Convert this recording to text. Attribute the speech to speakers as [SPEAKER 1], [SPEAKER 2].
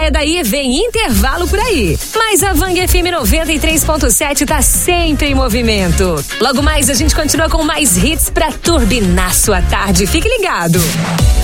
[SPEAKER 1] saia daí, vem intervalo por aí. Mas a Vang FM 93.7 tá sempre em movimento. Logo mais a gente continua com mais hits pra turbinar sua tarde. Fique ligado.